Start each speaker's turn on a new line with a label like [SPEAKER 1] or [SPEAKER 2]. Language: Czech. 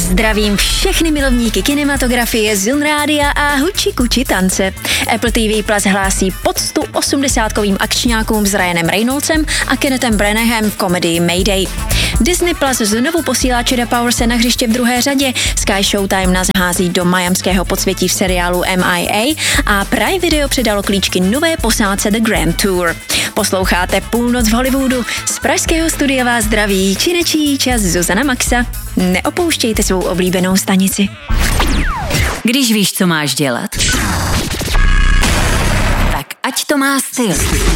[SPEAKER 1] Zdravím všechny milovníky kinematografie, Zone Rádia a huči kuči tance. Apple TV Plus hlásí poctu 80kovým akčňákům s Ryanem Reynoldsem a Kennethem Branahem v komedii Mayday. Disney Plus znovu posílá Chada Powerse na hřiště v druhé řadě, Sky Showtime nás hází do miamského podsvětí v seriálu MIA a Prime Video předalo klíčky nové posádce The Grand Tour. Posloucháte Půlnoc v Hollywoodu, z pražského studia vás zdraví činečí čas Zuzana Maxa. Neopouštějte svou oblíbenou stanici.
[SPEAKER 2] Když víš, co máš dělat, tak ať to má styl.